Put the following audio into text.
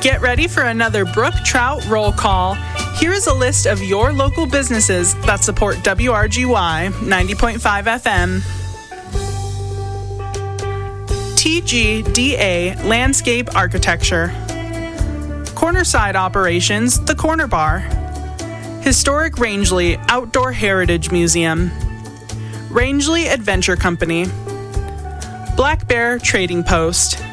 Get ready for another Brook Trout roll call. Here is a list of your local businesses that support WRGY 90.5 FM. TGDA Landscape Architecture. Cornerside Operations, The Corner Bar. Historic Rangeley Outdoor Heritage Museum. Rangeley Adventure Company. Black Bear Trading Post.